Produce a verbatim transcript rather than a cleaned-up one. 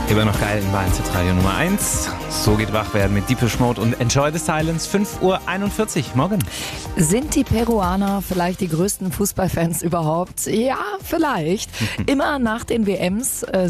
Immer noch geil in Wahlen Radio Nummer eins. So geht wach werden mit Deepish Mode und Enjoy the Silence. fünf Uhr einundvierzig morgen. Sind die Peruaner vielleicht die größten Fußballfans überhaupt? Ja, vielleicht. Immer nach den W Ms äh,